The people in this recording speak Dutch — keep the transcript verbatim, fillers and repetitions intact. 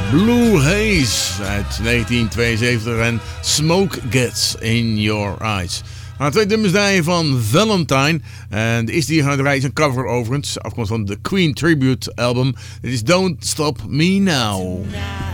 Blue Haze uit negentien tweeënzeventig en Smoke Gets in Your Eyes. Maar twee nummers draaien van Valentine. En de eerste die gaat draaien is een cover overigens, afkomst van de Queen Tribute album. Dit is Don't Stop Me Now.